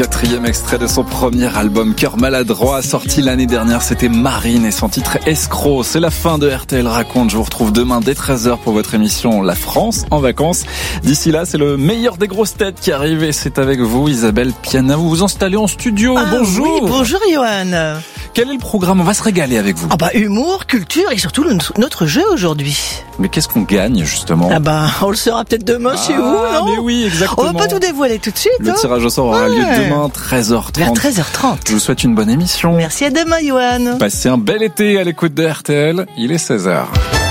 4e extrait de son premier album Cœur maladroit, sorti l'année dernière. C'était Marine et son titre Escroc. C'est la fin de RTL Raconte. Je vous retrouve demain dès 13h pour votre émission La France en vacances. D'ici là, c'est le meilleur des grosses têtes qui arrive et c'est avec vous, Isabelle Piana. Vous vous installez en studio. Bonjour. Oui, bonjour Johan. Quel est le programme? On va se régaler avec vous. Humour, culture et surtout notre jeu aujourd'hui. Mais qu'est-ce qu'on gagne justement? On le saura peut-être demain chez vous, non? Mais oui, exactement. On va pas tout dévoiler tout de suite. Le tirage au sort aura lieu demain, 13h30. Vers 13h30. Je vous souhaite une bonne émission. Merci, à demain, Johan. Passez un bel été à l'écoute de RTL. Il est 16h.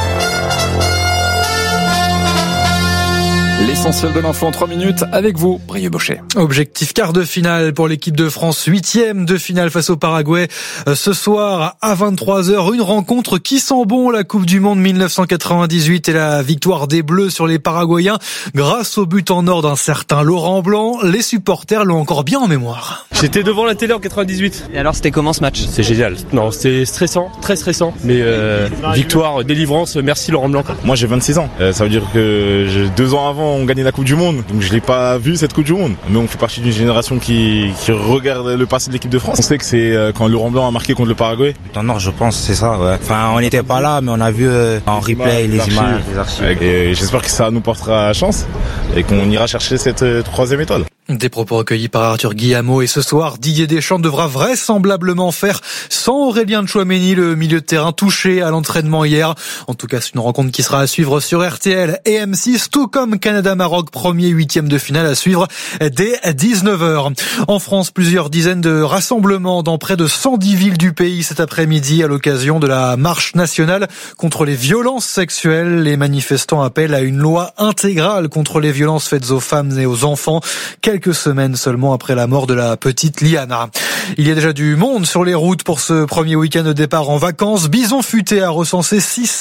L'essentiel de l'info en 3 minutes avec vous, Brieux Bochet. Objectif quart de finale pour l'équipe de France, 8e de finale face au Paraguay. Ce soir à 23h, une rencontre qui sent bon, la Coupe du Monde 1998 et la victoire des Bleus sur les Paraguayens. Grâce au but en or d'un certain Laurent Blanc, les supporters l'ont encore bien en mémoire. J'étais devant la télé en 98. Et alors c'était comment ce match? C'est génial. Non, c'était stressant, très stressant. Mais victoire, délivrance, merci Laurent Blanc. Moi j'ai 26 ans. Ça veut dire que 2 ans avant on gagnait la Coupe du Monde. Donc je l'ai pas vu cette Coupe du Monde. Mais on fait partie d'une génération qui regarde le passé de l'équipe de France. On sait que c'est quand Laurent Blanc a marqué contre le Paraguay. En or, je pense, c'est ça, ouais. Enfin, on n'était pas là, mais on a vu en replay les images, les archives. Et j'espère que ça nous portera chance et qu'on ira chercher cette 3e étoile. Des propos recueillis par Arthur Guillemot. Et ce soir, Didier Deschamps devra vraisemblablement faire sans Aurélien Tchouaméni, le milieu de terrain touché à l'entraînement hier. En tout cas, c'est une rencontre qui sera à suivre sur RTL et M6, tout comme Canada-Maroc, premier 8e de finale à suivre dès 19h. En France, plusieurs dizaines de rassemblements dans près de 110 villes du pays cet après-midi à l'occasion de la marche nationale contre les violences sexuelles. Les manifestants appellent à une loi intégrale contre les violences faites aux femmes et aux enfants. Quelques semaines seulement après la mort de la petite Liana. Il y a déjà du monde sur les routes pour ce premier week-end de départ en vacances. Bison Futé a recensé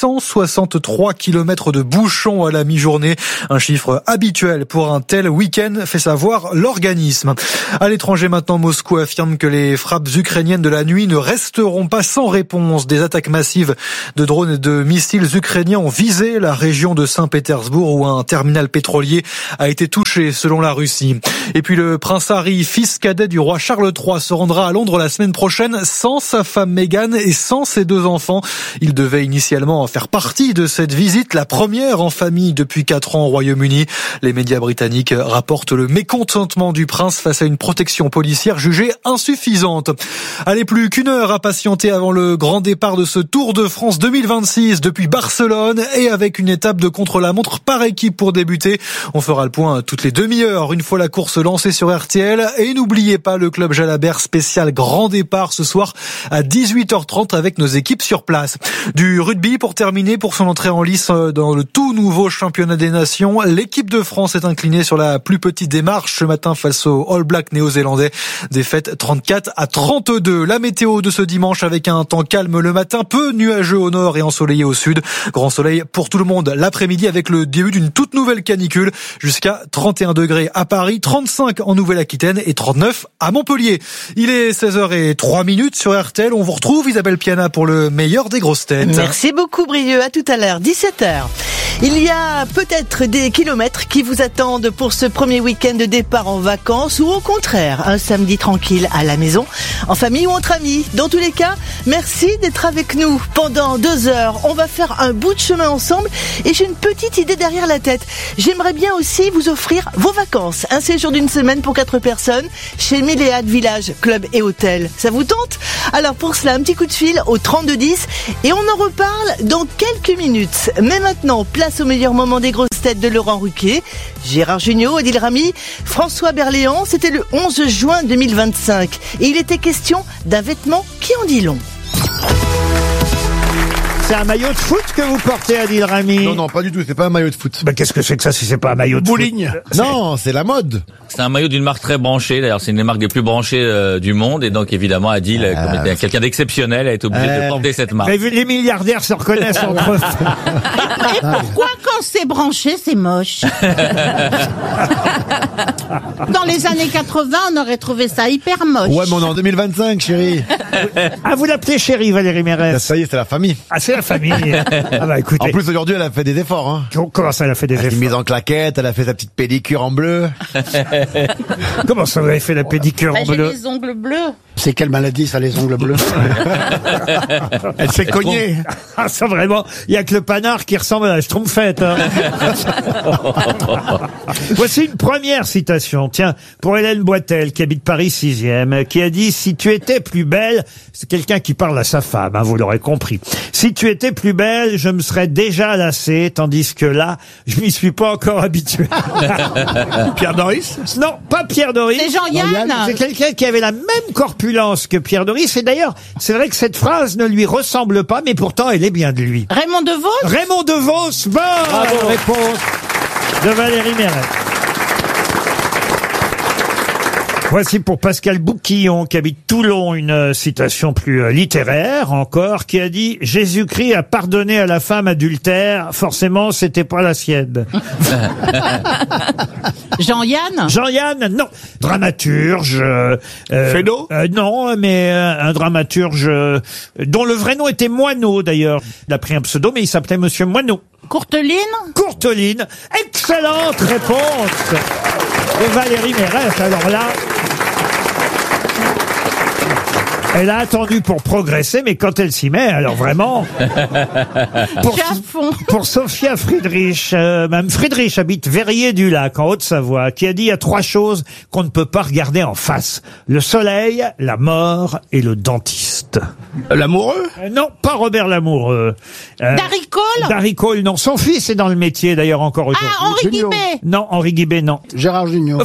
663 km de bouchons à la mi-journée. Un chiffre habituel pour un tel week-end, fait savoir l'organisme. À l'étranger maintenant, Moscou affirme que les frappes ukrainiennes de la nuit ne resteront pas sans réponse. Des attaques massives de drones et de missiles ukrainiens ont visé la région de Saint-Pétersbourg où un terminal pétrolier a été touché selon la Russie. Et puis le prince Harry, fils cadet du roi Charles III, se rendra à Londres la semaine prochaine sans sa femme Meghan et sans ses 2 enfants. Il devait initialement faire partie de cette visite, la première en famille depuis 4 ans au Royaume-Uni. Les médias britanniques rapportent le mécontentement du prince face à une protection policière jugée insuffisante. Allez, plus qu'1 heure à patienter avant le grand départ de ce Tour de France 2026 depuis Barcelone et avec une étape de contre-la-montre par équipe pour débuter. On fera le point toutes les demi-heures une fois la course lancée sur RTL. Et n'oubliez pas le Club Jalabert spécial grand départ ce soir à 18h30 avec nos équipes sur place. Du rugby pour terminer, pour son entrée en lice dans le tout nouveau championnat des nations. L'équipe de France est inclinée sur la plus petite démarche ce matin face aux All Blacks néo-zélandais. Défaite 34-32. La météo de ce dimanche avec un temps calme le matin, peu nuageux au nord et ensoleillé au sud. Grand soleil pour tout le monde l'après-midi avec le début d'une toute nouvelle canicule jusqu'à 31 degrés à Paris, 35 en Nouvelle-Aquitaine et 39 à Montpellier. Il est 16h03 sur RTL. On vous retrouve, Isabelle Piana, pour le meilleur des grosses têtes. Merci beaucoup, Brieux. À tout à l'heure, 17h. Il y a peut-être des kilomètres qui vous attendent pour ce premier week-end de départ en vacances ou au contraire, un samedi tranquille à la maison, en famille ou entre amis. Dans tous les cas, merci d'être avec nous pendant 2 heures. On va faire un bout de chemin ensemble et j'ai une petite idée derrière la tête. J'aimerais bien aussi vous offrir vos vacances. Un séjour d'1 semaine pour 4 personnes chez Méléade Village, Club et Hôtel. Ça vous tente? Alors pour cela, un petit coup de fil au 3210 et on en reparle dans quelques minutes. Mais maintenant, place au meilleur moment des grosses têtes de Laurent Ruquier, Gérard Jugnot, Adil Rami, François Berléand. C'était le 11 juin 2025 et il était question d'un vêtement qui en dit long. C'est un maillot de foot que vous portez, Adil Rami? Non, pas du tout, c'est pas un maillot de foot. Qu'est-ce que c'est que ça si c'est pas un maillot de Bowling. foot? Non, c'est la mode. C'est un maillot d'une marque très branchée, d'ailleurs c'est une des marques les plus branchées du monde, et donc évidemment Adil, comme était quelqu'un d'exceptionnel, a été obligé de porter cette marque. Mais les milliardaires se reconnaissent entre eux. Et pourquoi quand c'est branché, c'est moche? Dans les années 80, on aurait trouvé ça hyper moche. Ouais, mais on est en 2025, chérie. Ah, vous l'appelez chérie, Valérie Mérès? Ça y est, c'est la famille. Ah, c'est la famille. Ah bah écoutez. En plus, aujourd'hui, elle a fait des efforts. Hein. Comment ça, elle a fait des Elle s'est efforts? mise en claquette, elle a fait sa petite pédicure en bleu. Comment ça, vous avez fait la pédicure en J'ai bleu? les ongles bleus. C'est quelle maladie, ça, les ongles bleus? Elle s'est cognée. Ah, ça vraiment, il y a que le panard qui ressemble à la schtroumpfette. Hein. Voici une première citation. Tiens, pour Hélène Boitel, qui habite Paris 6e, qui a dit « Si tu étais plus belle », c'est quelqu'un qui parle à sa femme, hein, vous l'aurez compris. « Si tu étais plus belle, je me serais déjà lassé, tandis que là, je m'y suis pas encore habitué. » Pierre Doris? Non, pas Pierre Doris. C'est Jean-Yann. C'est quelqu'un qui avait la même corpulence que Pierre Doris. Et d'ailleurs, c'est vrai que cette phrase ne lui ressemble pas, mais pourtant, elle est bien de lui. Raymond DeVos. Raymond DeVos, bonne réponse de Valérie Mérès. Voici pour Pascal Bouquillon, qui habite Toulon, une citation plus littéraire encore, qui a dit « Jésus-Christ a pardonné à la femme adultère, forcément c'était pas la sienne. » Jean-Yann. Jean-Yann, non. Dramaturge. Fesneau non, mais un dramaturge dont le vrai nom était Moineau, d'ailleurs. Il a pris un pseudo, mais il s'appelait Monsieur Moineau. Courteline. Courteline. Excellente réponse de Valérie Mérès. Alors là... Elle a attendu pour progresser, mais quand elle s'y met, alors vraiment... Pour Sophia Friedrich, Mme Friedrich habite Verrier-du-Lac, en Haute-Savoie, qui a dit « Il y a 3 choses qu'on ne peut pas regarder en face. Le soleil, la mort et le dentiste. » L'amoureux? Non, pas Robert Lamoureux. Darry Cole. Darry Cole, non. Son fils est dans le métier, d'ailleurs, encore aujourd'hui. Ah, Henri Guibet. Non, Henri Guibet, non. Gérard Jugnot.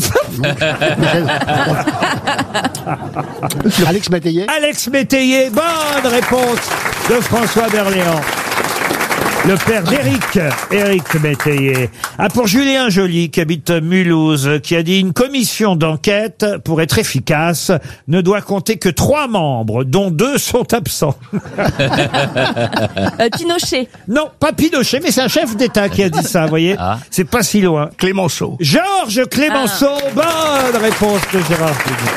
Alex Métayer. Alex Métayer, bonne réponse de François Berléand. Le père d'Éric, Éric Métayer. Ah, pour Julien Joly, qui habite Mulhouse, qui a dit « Une commission d'enquête, pour être efficace, ne doit compter que 3 membres, dont 2 sont absents. » Pinochet. Non, pas Pinochet, mais c'est un chef d'État qui a dit ça, vous voyez. Ah. C'est pas si loin. Clémenceau. Georges Clémenceau, bonne réponse de Gérard Jugnot.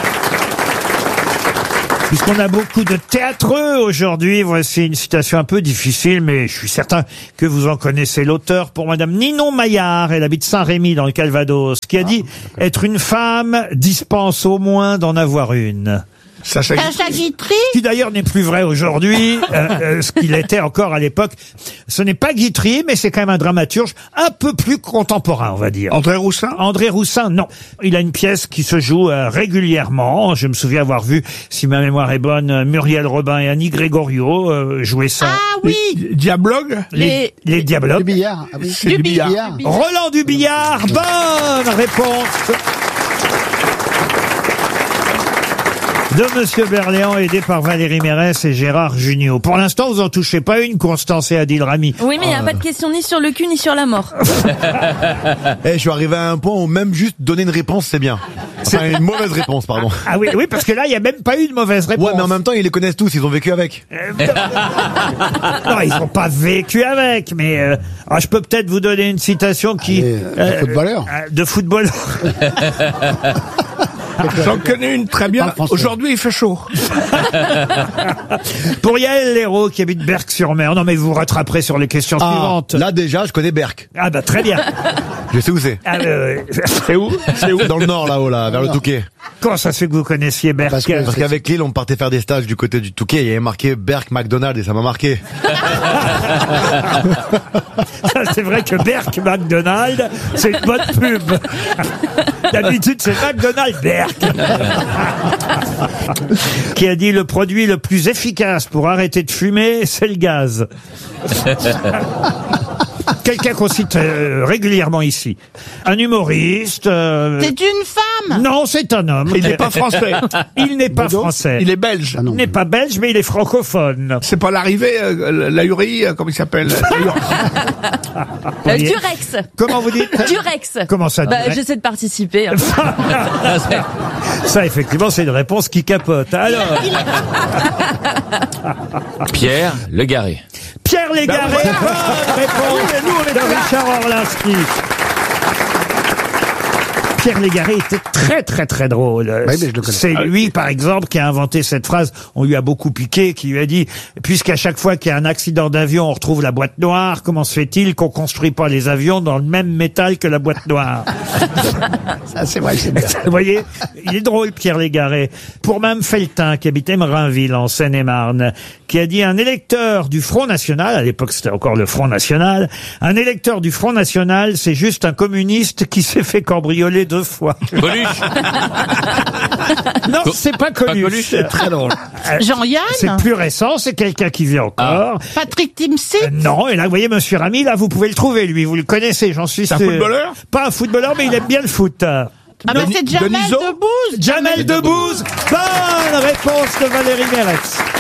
Puisqu'on a beaucoup de théâtreux aujourd'hui, voici une citation un peu difficile, mais je suis certain que vous en connaissez l'auteur. Pour Madame Ninon Maillard, elle habite Saint-Rémy dans le Calvados, qui a dit « Être une femme dispense au moins d'en avoir une ». Sacha Guitry. Qui d'ailleurs n'est plus vrai aujourd'hui, ce qu'il était encore à l'époque. Ce n'est pas Guitry, mais c'est quand même un dramaturge un peu plus contemporain, on va dire. André Roussin? André Roussin, non. Il a une pièce qui se joue régulièrement. Je me souviens avoir vu, si ma mémoire est bonne, Muriel Robin et Annie Grégorio jouer ça. Ah oui. Diablogues? Les Diablogues. Du billard. Ah oui. C'est du billard. Roland Dubillard, bonne réponse de Monsieur Berléand, aidé par Valérie Mérès et Gérard Jugnot. Pour l'instant, vous en touchez pas une, Constance et Adil Rami. Oui, mais il n'y a pas de question ni sur le cul ni sur la mort. Je suis arrivé à un point où même juste donner une réponse, c'est bien. Enfin, une mauvaise réponse, pardon. Ah oui, oui, parce que là, il n'y a même pas eu de mauvaise réponse. Ouais, mais en même temps, ils les connaissent tous, ils ont vécu avec. Non, ils n'ont pas vécu avec, mais je peux peut-être vous donner une citation qui... footballeur. De footballeur. J'en connais une très bien. Aujourd'hui, il fait chaud. Pour Yael Léraud, qui habite Berck-sur-Mer. Non, mais vous rattraperez sur les questions suivantes. Là, déjà, je connais Berck. Ah bah, très bien. Je sais où c'est. C'est où? C'est où? Dans le nord, là-haut, là, vers le Touquet. Comment ça se fait que vous connaissiez Berck? Parce qu'avec Lille, on partait faire des stages du côté du Touquet. Il y avait marqué Berck McDonald's et ça m'a marqué. C'est vrai que Berck McDonald's, c'est une bonne pub. D'habitude, c'est McDonald's Berck. Qui a dit le produit le plus efficace pour arrêter de fumer, c'est le gaz. Quelqu'un qu'on cite régulièrement ici. Un humoriste. C'est une femme. Non, c'est un homme. Il n'est pas français. Il n'est pas français. Il est belge. Il n'est pas belge, mais il est francophone. C'est pas l'arrivée, l'Ahuri, comment il s'appelle? Durex. Comment vous dites? Durex. Comment ça, Durex? J'essaie de participer. Hein. Ça, effectivement, c'est une réponse qui capote. Alors. Pierre Légaré. Pierre Légaré, bonne réponse de Richard Orlinski. Pierre Légaré était très très très drôle. Oui, mais je le connais. C'est lui, par exemple, qui a inventé cette phrase. On lui a beaucoup piqué, qui lui a dit « Puisqu'à chaque fois qu'il y a un accident d'avion, on retrouve la boîte noire, comment se fait-il qu'on construit pas les avions dans le même métal que la boîte noire ?» Ça, c'est vrai, c'est bien. Vous voyez, il est drôle, Pierre Légaré. Pour Mme Feltin, qui habite Emerinville, en Seine-et-Marne, qui a dit « Un électeur du Front National », à l'époque c'était encore le Front National, « Un électeur du Front National, c'est juste un communiste qui s'est fait cambrioler 2 fois. » Coluche. Non, c'est pas Coluche. C'est très drôle. Jean-Yann C'est plus récent, c'est quelqu'un qui vit encore. Patrick Timsit Non, et là, vous voyez, monsieur Rami, là, vous pouvez le trouver, lui. Vous le connaissez, j'en suis sûr. C'est un footballeur? Pas un footballeur, mais il aime bien le foot. Ah bah c'est Jamel Denisot Debbouze. Jamel Debbouze. Bonne réponse de Valérie Mérès.